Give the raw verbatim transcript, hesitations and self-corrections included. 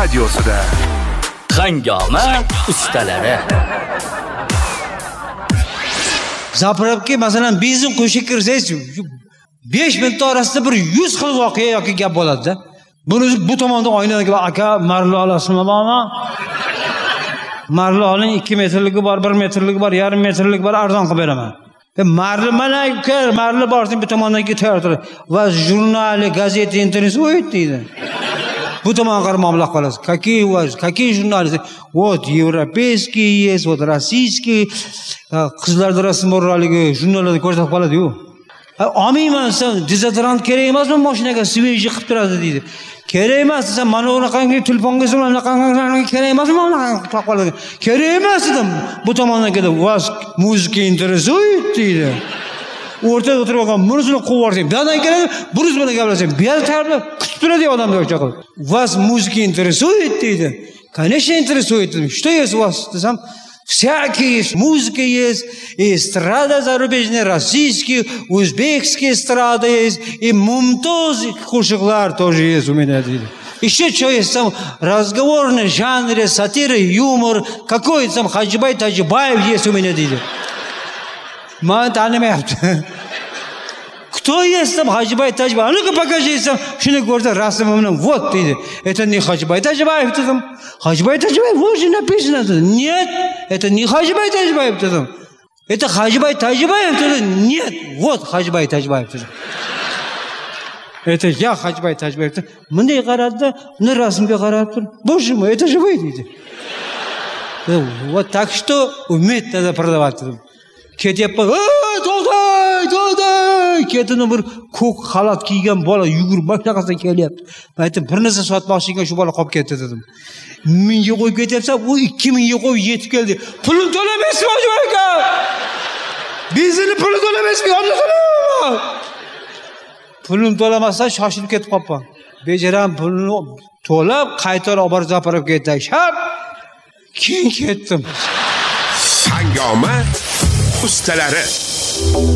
radiosida Hangoma ustalari. Zapravga masalan benzin qo'shib kirsangiz, besh minut orasida bir yuz xil voqea yoki gap bo'ladi-da. Buni bu tomonda oynaga aka marli olasizmi mana? Marli oling, ikki metrligi bor, bir metrligi bor, yarim metrlik bor, arzon qilib beraman. Marli mana uka, marli borsang bu tomondan ketar. Va jurnali, gazeta, internet o'yit deydi. Bu tomonga qarab mamlaq qolasiz. Какие у вас, какие журналы? Вот европейские есть, вот российские. Qizlarda rasm borligi jurnallarda ko'rsatib qoladi-yu. Olmayman sen, dezodorant kerak emasmi mashinaga sveji qilib turadi deydi. Kerak emas sen mana unaqangi telefonga so'rab unaqangi kerak emasmi unaqangi taqib qoladi. Kerak emas dedim. Bu tomondan kelib, "Вас muzika интересует" deydi. O'rtada o'tirib olgan mursini quvib yuborsang, dadan keladi, buruz bilan gaplashsang, bu yerda tayyorlab kutib turadi odamlar o'sha qilib. "Вас muzika интересует" deydi. Конечно, интересует. Что есть у вас? Desam, всякие есть, музыка есть, и эстрада зарубежная, российские, узбекские эстрады есть, и мумтоз кушаклар тоже есть у меня. Еще что есть там, разговорный жанр, сатира, юмор, какой там Хаджибай Таджибаев есть у меня. Ман танимает. Кто есть там Хаджибай Таджибаев? Ну-ка покажи сам, что не говорит, расмовным, вот ты. Это не Хаджибай Таджибаев, ты там. Хаджибай Таджибаев, вот же написано. Нет, это не Хаджибай Таджибаев, ты там. Это Хаджибай Таджибаев, ты там. Нет, вот Хаджибай Таджибаев, ты там. Это я Хаджибай Таджибаев. Мне qaradi, мне rasmga qarab tur. Боже мой, это же вы, deydi. Вот так что уметь надо продавать. Ketyapman, "Ey, to'xtay, to'xtay!" Ketini bir ko'k xalat kiygan bola yugurib mashinasidan kelyapti. Men aytdim, "Bir narsa sotmoqchi ekan, shu bola qolib ketdi" dedim. "Mingga qo'yib ketyapsan, u ikki mingga qo'yib yetib keldi. Pulni to'lamaysizmi o'sha aka? Benzinni pulni to'lamaysizmi? Yonni to'layman." Pulni to'lamasdan shoshilib ketib qolibman. Bejaram pulni to'lab, qaytarib olib borib Zapravga tashlab, keyin ketdim. Hangoma ustalari.